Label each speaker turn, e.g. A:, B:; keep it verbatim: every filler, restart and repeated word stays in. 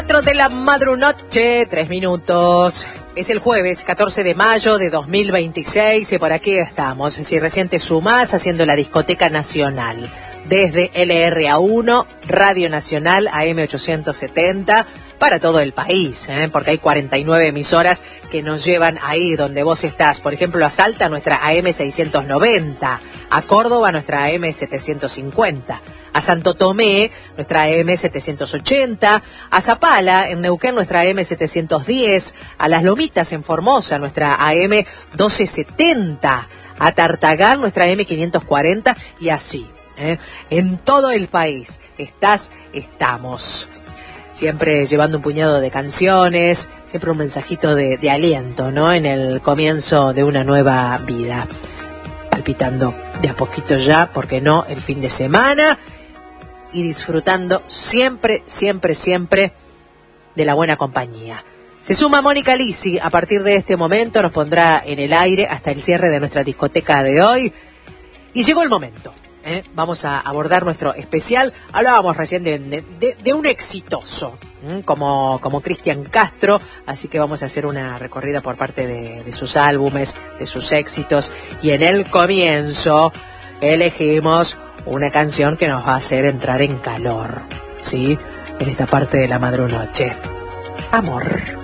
A: cuatro de la madrunoche, tres minutos. Es el jueves catorce de mayo de dos mil veintiséis y por aquí estamos. Si recién te sumás, haciendo la Discoteca Nacional. Desde L R A uno, Radio Nacional A M ochocientos setenta, para todo el país, ¿eh? Porque hay cuarenta y nueve emisoras que nos llevan ahí donde vos estás. Por ejemplo, a Salta, nuestra A M seiscientos noventa, a Córdoba, nuestra A M setecientos cincuenta, a Santo Tomé, nuestra A M setecientos ochenta, a Zapala, en Neuquén, nuestra A M setecientos diez, a Las Lomitas, en Formosa, nuestra A M doce setenta, a Tartagán, nuestra A M quinientos cuarenta, y así, ¿eh? En todo el país estás, estamos. Siempre llevando un puñado de canciones, siempre un mensajito de, de aliento, ¿no? En el comienzo de una nueva vida. Palpitando de a poquito ya, ¿por qué no?, el fin de semana. Y disfrutando siempre, siempre, siempre de la buena compañía. Se suma Mónica Lisi, a partir de este momento nos pondrá en el aire hasta el cierre de nuestra discoteca de hoy. Y llegó el momento. ¿Eh? Vamos a abordar nuestro especial. Hablábamos recién de, de, de un exitoso, ¿eh? como, como Cristian Castro, así que vamos a hacer una recorrida por parte de, de sus álbumes, de sus éxitos, y en el comienzo elegimos una canción que nos va a hacer entrar en calor, ¿sí? En esta parte de la madrunoche. Amor.